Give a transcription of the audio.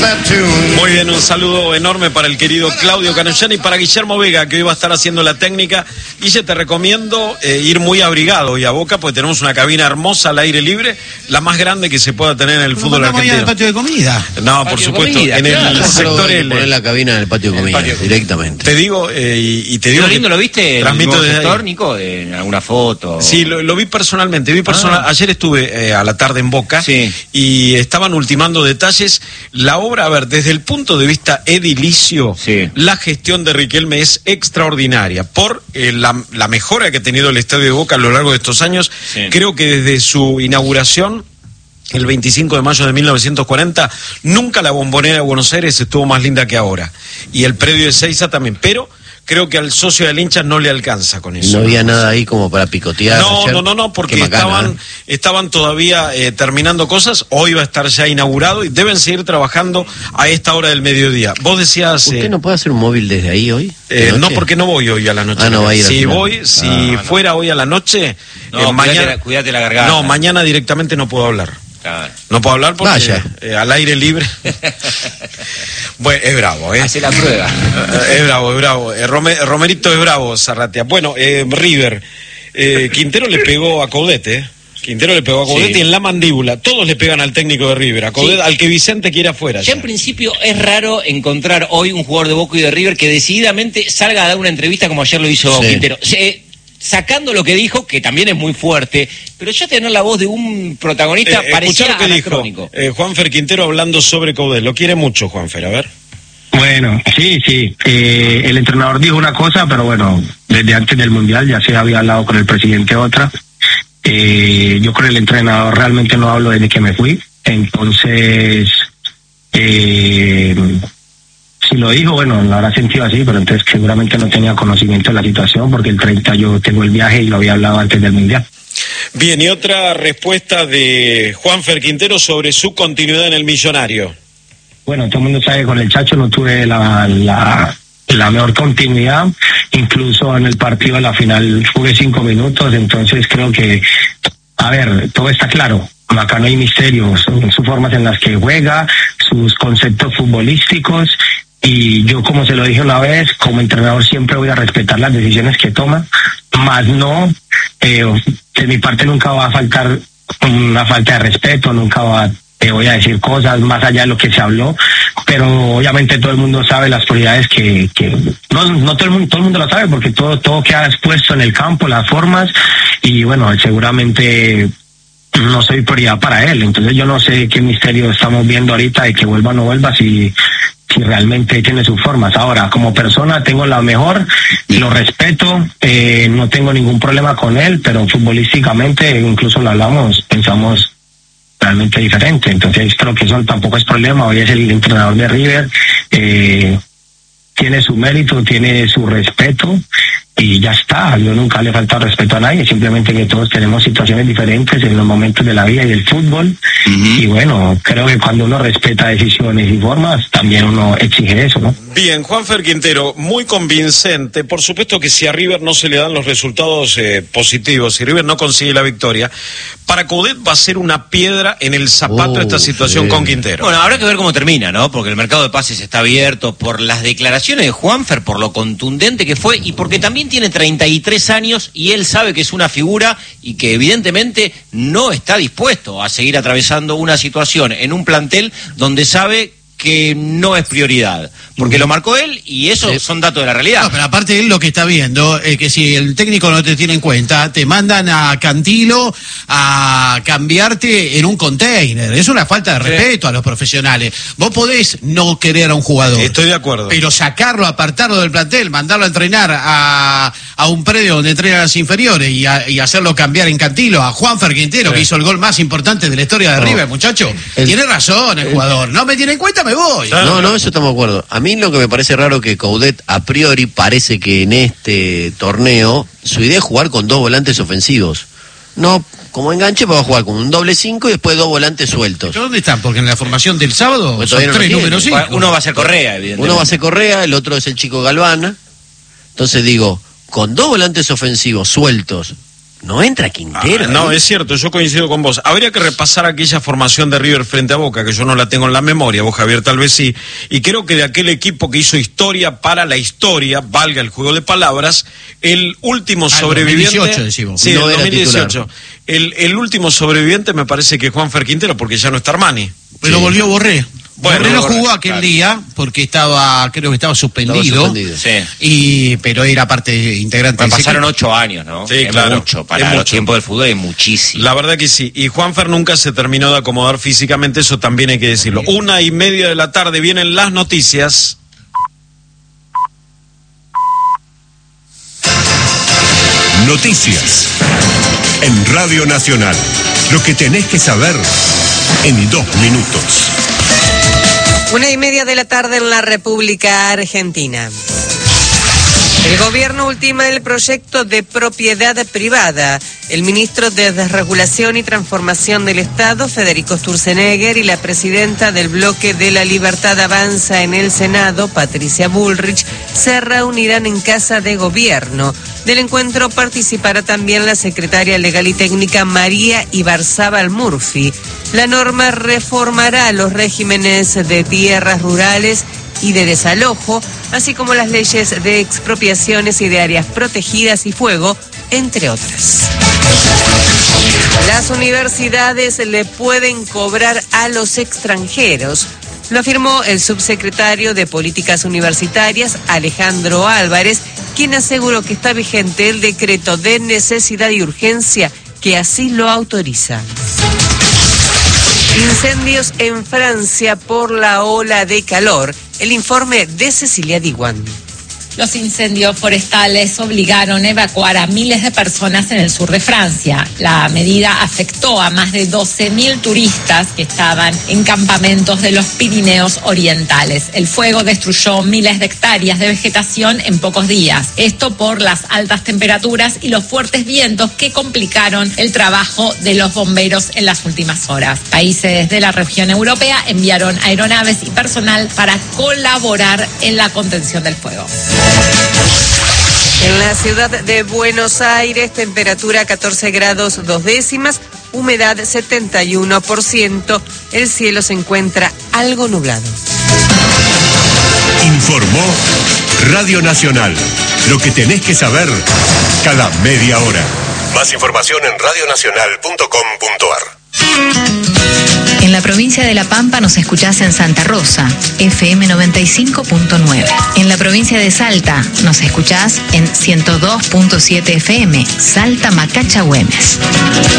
Muy bien, un saludo enorme para el querido Claudio Canellani y para Guillermo Vega, que hoy va a estar haciendo la técnica. Guille, te recomiendo ir muy abrigado hoy a Boca, porque tenemos una cabina hermosa al aire libre, la más grande que se pueda tener en el fútbol argentino. ¿En el patio de comida? No, por supuesto, comida, en el sector L. Poner la cabina en el patio de comida, directamente. Te digo, y te digo... ¿Lo lindo lo viste transmito el desde sector, ahí. Nico, en alguna foto? Sí, lo vi personalmente. Ayer estuve a la tarde en Boca, sí, y estaban ultimando detalles. La obra, a ver, desde el punto de vista edilicio, sí, la gestión de Riquelme es extraordinaria por la mejora que ha tenido el estadio de Boca a lo largo de estos años. Sí. Creo que desde su inauguración, el 25 de mayo de 1940, nunca la Bombonera de Buenos Aires estuvo más linda que ahora. Y el predio de Ezeiza también, pero creo que al socio del hincha no le alcanza con eso. No había nada ahí como para picotear. No, porque estaban todavía terminando cosas. Hoy va a estar ya inaugurado y deben seguir trabajando a esta hora del mediodía. Vos decías... ¿Usted no puede hacer un móvil desde ahí hoy? No, porque no voy hoy a la noche. No va a ir si fuera hoy a la noche, mañana... Cuídate la garganta. No, mañana directamente no puedo hablar. Claro. No puedo hablar porque al aire libre. Bueno, es bravo, Hace la prueba. Es bravo. Romerito es bravo, Zarratea. Bueno, River. Quintero le pegó a Coudet, Quintero le pegó a Coudet, sí, y en la mandíbula. Todos le pegan al técnico de River, a Coudet, sí, al que Vicente quiere afuera. Ya en principio es raro encontrar hoy un jugador de Boca y de River que decididamente salga a dar una entrevista como ayer lo hizo Quintero. Sacando lo que dijo, que también es muy fuerte, pero ya tener la voz de un protagonista parecía anacrónico. Juanfer Quintero hablando sobre Coudet. Lo quiere mucho, Juanfer, a ver. Bueno, sí. El entrenador dijo una cosa, pero bueno, desde antes del Mundial ya se había hablado con el presidente otra. Yo con el entrenador realmente no hablo desde que me fui. Entonces, si lo dijo, bueno, lo habrá sentido así, pero entonces seguramente no tenía conocimiento de la situación, porque el 30 yo tengo el viaje y lo había hablado antes del Mundial. Bien, y otra respuesta de Juanfer Quintero sobre su continuidad en el Millonario. Bueno, todo el mundo sabe que con el Chacho no tuve la mejor continuidad, incluso en el partido de la final jugué 5 minutos, entonces creo que, a ver, todo está claro. Acá no hay misterio, son sus formas en las que juega, sus conceptos futbolísticos, y yo, como se lo dije una vez, como entrenador siempre voy a respetar las decisiones que toma, más no, de mi parte nunca va a faltar una falta de respeto, nunca voy a decir cosas más allá de lo que se habló, pero obviamente todo el mundo sabe las prioridades que no todo el mundo lo sabe, porque todo queda expuesto en el campo, las formas, y bueno, seguramente no soy prioridad para él, entonces yo no sé qué misterio estamos viendo ahorita de que vuelva o no vuelva, si realmente tiene sus formas. Ahora, como persona tengo la mejor, lo respeto, no tengo ningún problema con él, pero futbolísticamente, incluso lo hablamos, pensamos realmente diferente, entonces creo que eso tampoco es problema. Hoy es el entrenador de River, tiene su mérito, tiene su respeto, y ya está. Yo nunca le he faltado respeto a nadie, simplemente que todos tenemos situaciones diferentes en los momentos de la vida y del fútbol, y bueno, creo que cuando uno respeta decisiones y formas, también uno exige eso, ¿no? Bien, Juanfer Quintero, muy convincente. Por supuesto que si a River no se le dan los resultados positivos, si River no consigue la victoria, para Coudet va a ser una piedra en el zapato esta situación con Quintero. Bueno, habrá que ver cómo termina, ¿no? Porque el mercado de pases está abierto por las declaraciones de Juanfer, por lo contundente que fue, y porque también tiene 33 años y él sabe que es una figura y que evidentemente no está dispuesto a seguir atravesando una situación en un plantel donde sabe que no es prioridad, porque lo marcó él y eso son datos de la realidad. No, pero aparte él lo que está viendo es que si el técnico no te tiene en cuenta, te mandan a Cantilo a cambiarte en un container. Es una falta de respeto a los profesionales. Vos podés no querer a un jugador. Estoy de acuerdo. Pero sacarlo, apartarlo del plantel, mandarlo a entrenar a un predio donde entrenan las inferiores y hacerlo cambiar en Cantilo a Juanfer Quintero, que hizo el gol más importante de la historia de River, muchacho. Tiene razón el jugador. No me tiene en cuenta, me voy. No, eso estamos de acuerdo. A mí lo que me parece raro que Coudet a priori parece que en este torneo su idea es jugar con 2 volantes ofensivos. No como enganche, va a jugar con un doble 5 y después 2 volantes sueltos. ¿Pero dónde están? Porque en la formación del sábado pues son 3 números 5. Uno va a ser Correa, evidentemente. Uno va a ser Correa, el otro es el chico Galván. Entonces digo, con 2 volantes ofensivos sueltos, no entra Quintero. No, es cierto, yo coincido con vos. Habría que repasar aquella formación de River frente a Boca, que yo no la tengo en la memoria, vos, Javier, tal vez sí. Y creo que de aquel equipo que hizo historia para la historia, valga el juego de palabras, el último sobreviviente... 2018, decimos. Sí, No el era 2018. El último sobreviviente me parece que Juanfer Quintero, porque ya no está Armani. Pero Sí. volvió Borré. Bueno, Borré no Borré, jugó aquel claro. día porque creo que estaba suspendido. Sí. Pero era parte integrante Bueno, de ese pasaron equipo. 8 años, ¿no? Sí, es claro. mucho. Para Es los mucho. tiempos del fútbol es muchísimo. La verdad que sí. Y Juanfer nunca se terminó de acomodar físicamente, eso también hay que decirlo. 1:30 de la tarde vienen las noticias. Noticias en Radio Nacional. Lo que tenés que saber en 2 minutos. 1:30 de la tarde en la República Argentina. El gobierno ultima el proyecto de propiedad privada. El ministro de Desregulación y Transformación del Estado, Federico Sturzenegger, y la presidenta del Bloque de la Libertad Avanza en el Senado, Patricia Bullrich, se reunirán en Casa de Gobierno. Del encuentro participará también la secretaria legal y técnica María Ibarzábal Murphy. La norma reformará los regímenes de tierras rurales y de desalojo, así como las leyes de expropiaciones y de áreas protegidas y fuego, entre otras. Las universidades le pueden cobrar a los extranjeros. Lo afirmó el subsecretario de Políticas Universitarias, Alejandro Álvarez, quien aseguró que está vigente el decreto de necesidad y urgencia que así lo autoriza. Incendios en Francia por la ola de calor. El informe de Cecilia Diwan. Los incendios forestales obligaron a evacuar a miles de personas en el sur de Francia. La medida afectó a más de 12.000 turistas que estaban en campamentos de los Pirineos orientales. El fuego destruyó miles de hectáreas de vegetación en pocos días. Esto por las altas temperaturas y los fuertes vientos que complicaron el trabajo de los bomberos en las últimas horas. Países de la región europea enviaron aeronaves y personal para colaborar en la contención del fuego. En la ciudad de Buenos Aires, temperatura 14 grados 2 décimas, humedad 71%, el cielo se encuentra algo nublado. Informó Radio Nacional. Lo que tenés que saber cada media hora. Más información en radionacional.com.ar. En la provincia de La Pampa nos escuchás en Santa Rosa, FM 95.9. En la provincia de Salta nos escuchás en 102.7 FM, Salta Macacha Güemes.